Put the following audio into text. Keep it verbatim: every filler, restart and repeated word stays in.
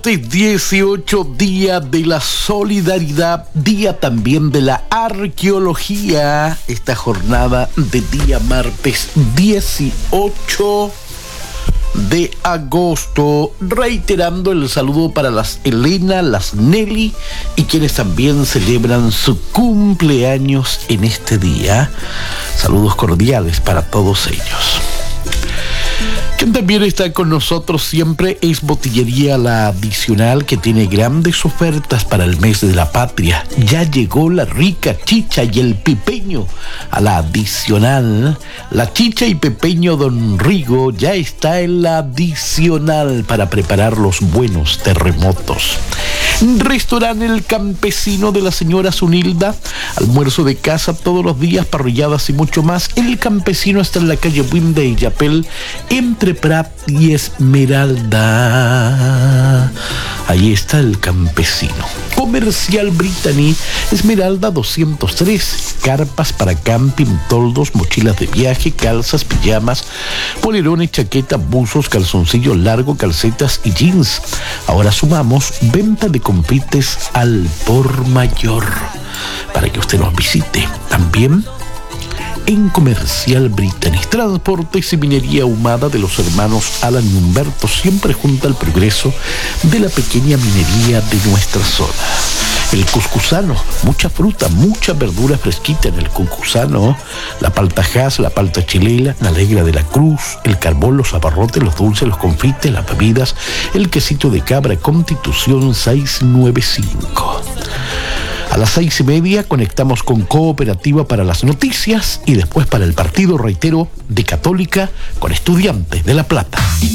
Martes dieciocho, día de la solidaridad, día también de la arqueología. Esta jornada de día martes dieciocho de agosto, reiterando el saludo para las Elena, las Nelly y quienes también celebran su cumpleaños en este día. Saludos cordiales para todos ellos. Quien también está con nosotros siempre es Botillería La Adicional, que tiene grandes ofertas para el mes de la patria. Ya llegó la rica chicha y el pipeño a La Adicional. La chicha y pepeño Don Rigo ya está en La Adicional para preparar los buenos terremotos. Restaurante El Campesino de la señora Zunilda, almuerzo de casa todos los días, parrilladas y mucho más. El Campesino está en la calle Buinde y Yapel, entre Prat y Esmeralda. Ahí está El Campesino. Comercial Brittany, Esmeralda doscientos tres, carpas para camping, toldos, mochilas de viaje, calzas, pijamas, polerones, chaquetas, buzos, calzoncillos largos, calcetas y jeans. Ahora sumamos venta de confites al por mayor para que usted nos visite. También en Comercial Brittany, transportes y minería ahumada de los hermanos Alan y Humberto, siempre junto al progreso de la pequeña minería de nuestra zona. El Cuscusano, mucha fruta, mucha verdura fresquita en el Cuscusano. La palta Hass, la palta chilela, la alegra de la cruz, el carbón, los abarrotes, los dulces, los confites, las bebidas, el quesito de cabra, Constitución seiscientos noventa y cinco. A las seis y media conectamos con Cooperativa para las noticias y después para el partido, reitero, de Católica con Estudiantes de La Plata.